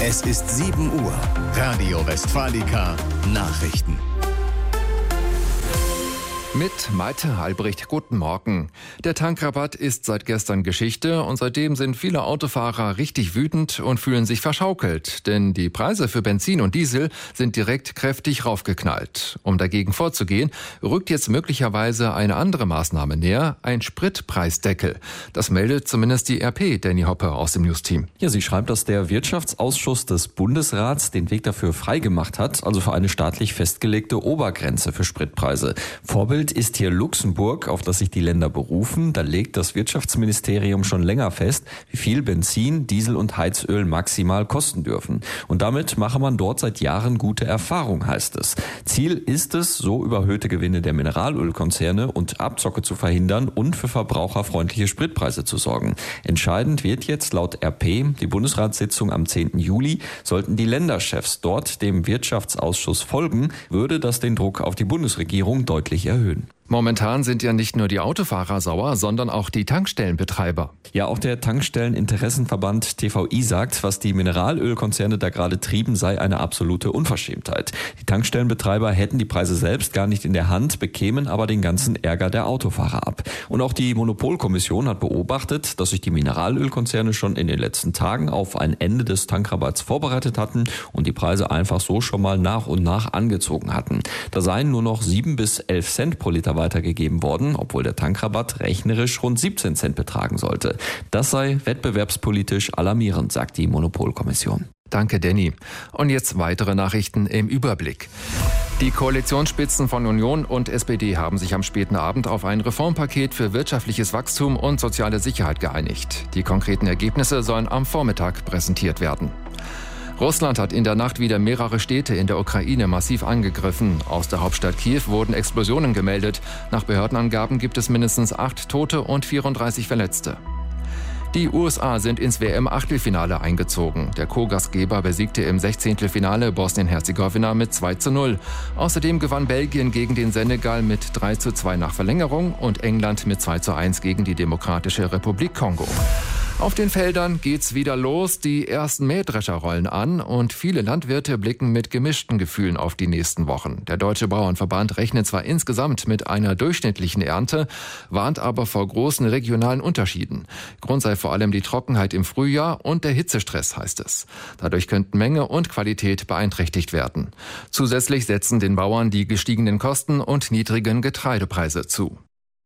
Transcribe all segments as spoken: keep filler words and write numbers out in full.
Es ist sieben Uhr. Radio Westfalica Nachrichten. Mit Malte Albrecht, guten Morgen. Der Tankrabatt ist seit gestern Geschichte und seitdem sind viele Autofahrer richtig wütend und fühlen sich verschaukelt. Denn die Preise für Benzin und Diesel sind direkt kräftig raufgeknallt. Um dagegen vorzugehen, rückt jetzt möglicherweise eine andere Maßnahme näher, ein Spritpreisdeckel. Das meldet zumindest die R P, Danny Hoppe aus dem News-Team. Ja, sie schreibt, dass der Wirtschaftsausschuss des Bundesrats den Weg dafür freigemacht hat, also für eine staatlich festgelegte Obergrenze für Spritpreise. Vorbild ist hier Luxemburg, auf das sich die Länder berufen. Da legt das Wirtschaftsministerium schon länger fest, wie viel Benzin, Diesel und Heizöl maximal kosten dürfen. Und damit mache man dort seit Jahren gute Erfahrung, heißt es. Ziel ist es, so überhöhte Gewinne der Mineralölkonzerne und Abzocke zu verhindern und für verbraucherfreundliche Spritpreise zu sorgen. Entscheidend wird jetzt laut R P die Bundesratssitzung am zehnten Juli. Sollten die Länderchefs dort dem Wirtschaftsausschuss folgen, würde das den Druck auf die Bundesregierung deutlich erhöhen. Momentan sind ja nicht nur die Autofahrer sauer, sondern auch die Tankstellenbetreiber. Ja, auch der Tankstelleninteressenverband T V I sagt, was die Mineralölkonzerne da gerade trieben, sei eine absolute Unverschämtheit. Die Tankstellenbetreiber hätten die Preise selbst gar nicht in der Hand, bekämen aber den ganzen Ärger der Autofahrer ab. Und auch die Monopolkommission hat beobachtet, dass sich die Mineralölkonzerne schon in den letzten Tagen auf ein Ende des Tankrabatts vorbereitet hatten und die Preise einfach so schon mal nach und nach angezogen hatten. Da seien nur noch sieben bis elf Cent pro Liter weitergegeben worden, obwohl der Tankrabatt rechnerisch rund siebzehn Cent betragen sollte. Das sei wettbewerbspolitisch alarmierend, sagt die Monopolkommission. Danke, Danny. Und jetzt weitere Nachrichten im Überblick. Die Koalitionsspitzen von Union und S P D haben sich am späten Abend auf ein Reformpaket für wirtschaftliches Wachstum und soziale Sicherheit geeinigt. Die konkreten Ergebnisse sollen am Vormittag präsentiert werden. Russland hat in der Nacht wieder mehrere Städte in der Ukraine massiv angegriffen. Aus der Hauptstadt Kiew wurden Explosionen gemeldet. Nach Behördenangaben gibt es mindestens acht Tote und vierunddreißig Verletzte. Die U S A sind ins W M-Achtelfinale eingezogen. Der Co-Gastgeber besiegte im Sechzehntelfinale Bosnien-Herzegowina mit zwei zu null. Außerdem gewann Belgien gegen den Senegal mit drei zu zwei nach Verlängerung und England mit zwei zu eins gegen die Demokratische Republik Kongo. Auf den Feldern geht's wieder los, die ersten Mähdrescher rollen an und viele Landwirte blicken mit gemischten Gefühlen auf die nächsten Wochen. Der Deutsche Bauernverband rechnet zwar insgesamt mit einer durchschnittlichen Ernte, warnt aber vor großen regionalen Unterschieden. Grund sei vor allem die Trockenheit im Frühjahr und der Hitzestress, heißt es. Dadurch könnten Menge und Qualität beeinträchtigt werden. Zusätzlich setzen den Bauern die gestiegenen Kosten und niedrigen Getreidepreise zu.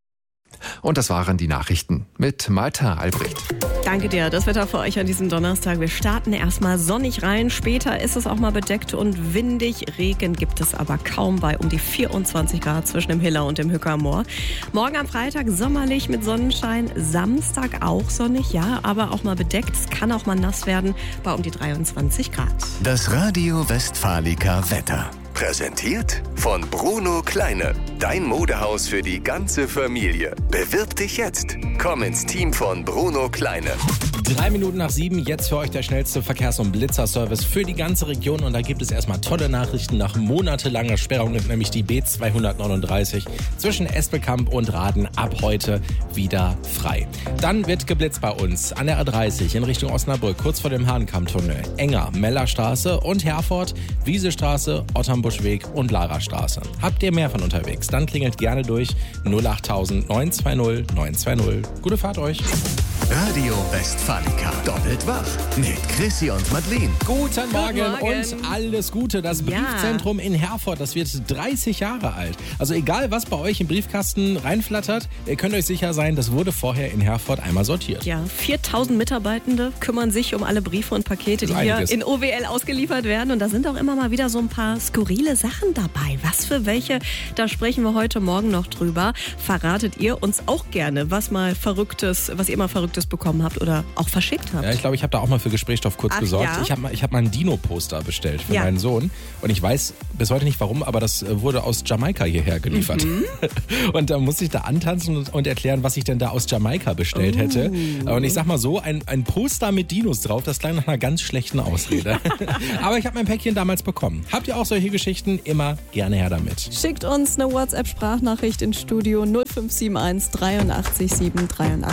Und das waren die Nachrichten mit Malte Albrecht. Danke dir. Das Wetter für euch an diesem Donnerstag. Wir starten erstmal sonnig rein. Später ist es auch mal bedeckt und windig. Regen gibt es aber kaum bei um die vierundzwanzig Grad zwischen dem Hiller und dem Hückermoor. Morgen am Freitag sommerlich mit Sonnenschein. Samstag auch sonnig, ja, aber auch mal bedeckt. Es kann auch mal nass werden bei um die dreiundzwanzig Grad. Das Radio Westfalica Wetter. Präsentiert von Bruno Kleine. Dein Modehaus für die ganze Familie. Bewirb dich jetzt. Komm ins Team von Bruno Kleine. Drei Minuten nach sieben, jetzt für euch der schnellste Verkehrs- und Blitzerservice für die ganze Region. Und da gibt es erstmal tolle Nachrichten. Nach monatelanger Sperrung nimmt nämlich die B zweihundertneununddreißig zwischen Espelkamp und Raden ab heute wieder frei. Dann wird geblitzt bei uns an der A dreißig in Richtung Osnabrück, kurz vor dem Hahnkammtunnel. Enger, Mellerstraße und Herford, Wiesestraße, Otternbuschweg und Larastraße. Habt ihr mehr von unterwegs? Dann klingelt gerne durch null acht neun zwei null neun zwei null. Gute Fahrt euch. Radio Westfalica. Doppelt wach. Mit Chrissy und Madeleine. Guten Morgen, Guten Morgen und alles Gute. Das Ja. Briefzentrum in Herford, das wird dreißig Jahre alt. Also egal, was bei euch im Briefkasten reinflattert, ihr könnt euch sicher sein, das wurde vorher in Herford einmal sortiert. Ja, viertausend Mitarbeitende kümmern sich um alle Briefe und Pakete, die hier einiges. in O W L ausgeliefert werden. Und da sind auch immer mal wieder so ein paar skurrile Sachen dabei. Was für welche? Da sprechen wir heute Morgen noch drüber. Verratet ihr uns auch gerne, was mal Verrücktes, was ihr mal Verrücktes bekommen habt oder auch verschickt habt? Ja, ich glaube, ich habe da auch mal für Gesprächsstoff kurz Ach, gesorgt. ja? Ich habe mal, ich hab mal ein Dino-Poster bestellt für Ja. meinen Sohn. Und ich weiß bis heute nicht warum, aber das wurde aus Jamaika hierher geliefert. Mhm. Und da musste ich da antanzen und, und erklären, was ich denn da aus Jamaika bestellt Oh. hätte. Und ich sag mal so, ein, ein Poster mit Dinos drauf, das klang nach einer ganz schlechten Ausrede. Aber ich habe mein Päckchen damals bekommen. Habt ihr auch solche Geschichten? Immer gerne her damit. Schickt uns eine WhatsApp-Sprachnachricht ins Studio null fünf sieben eins dreiundachtzig sieben dreiundachtzig.